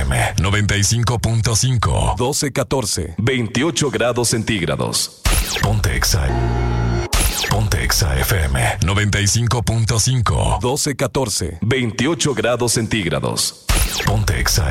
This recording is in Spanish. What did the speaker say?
FM 95.5. 12-14. 28 grados centígrados. Ponte Exa. Ponte Exa FM 95.5. 12-14. 28 grados centígrados. Ponte Exa